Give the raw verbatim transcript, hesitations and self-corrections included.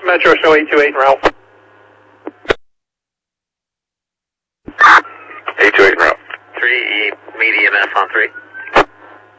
Metro show eight two eight en route. eight two eight en route. three E medium F on three.